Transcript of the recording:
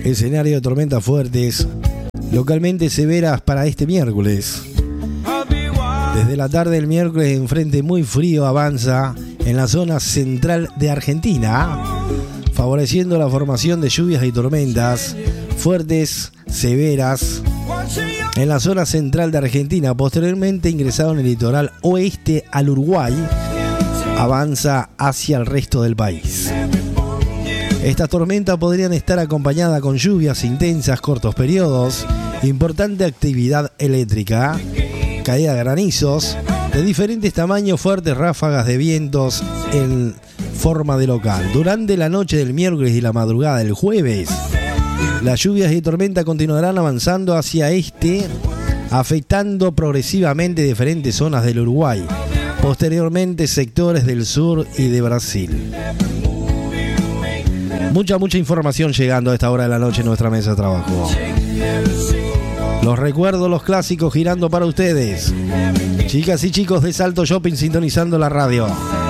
Escenario de tormentas fuertes, localmente severas para este miércoles. Desde la tarde del miércoles, un frente muy frío avanza en la zona central de Argentina, favoreciendo la formación de lluvias y tormentas fuertes, severas, en la zona central de Argentina. Posteriormente, ingresado en el litoral oeste al Uruguay, avanza hacia el resto del país. Estas tormentas podrían estar acompañadas con lluvias intensas, cortos periodos, importante actividad eléctrica, caída de granizos de diferentes tamaños, fuertes ráfagas de vientos en forma de local. Durante la noche del miércoles y la madrugada del jueves, las lluvias y tormentas continuarán avanzando hacia este, afectando progresivamente diferentes zonas del Uruguay, posteriormente sectores del sur y de Brasil. Mucha información llegando a esta hora de la noche en nuestra mesa de trabajo. Los recuerdos, los clásicos girando para ustedes. Chicas y chicos de Salto Shopping sintonizando la radio.